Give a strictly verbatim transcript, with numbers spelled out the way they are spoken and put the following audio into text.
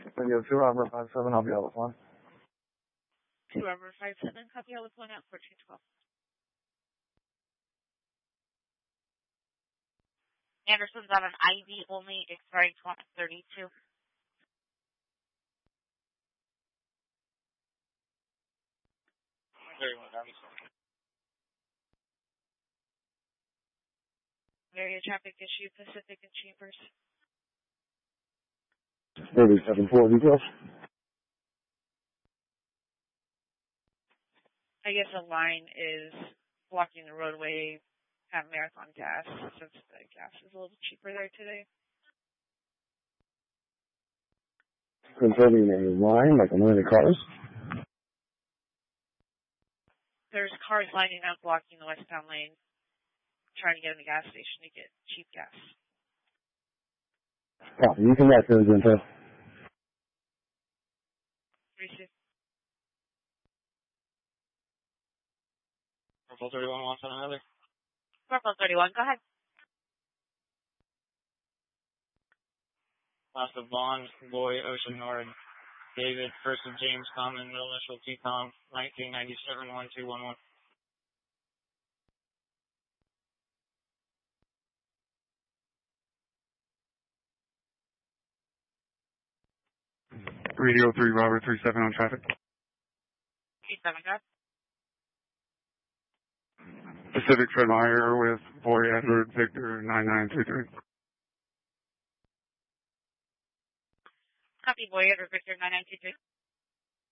Radio two, Robert five seven, I'll be out with one. two, Robert five seven, copy out with one at fourteen twelve. Anderson's on an I V only, expiring twenty thirty-two. Area traffic issue, Pacific and Chambers. thirty-seven four, details. I guess a line is blocking the roadway at Marathon Gas, since the gas is a little cheaper there today. Concerning a line, like a line of cars? There's cars lining up blocking the westbound lane, trying to get in the gas station to get cheap gas. Copy, you can back those info. Receive. Purple thirty-one wants on another. Purple thirty-one, go ahead. Last of Vaughn, Boy, Ocean Nord, David, first of James, Common, middle initial T COM, nineteen ninety-seven one two one one. Radio three, Robert three seven on traffic. three seven, go. Pacific Fred Meyer with Boy Edward Victor nine nine three three. Copy, Boy, Edward Victor nine nine two three.